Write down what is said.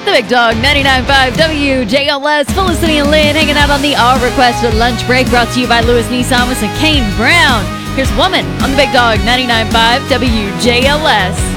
The Big Dog 99.5 WJLS. Felicity and Lynn hanging out on the All Requested Lunch Break, brought to you by Lewis Nissan with Kane Brown. Here's Woman on The Big Dog 99.5 WJLS.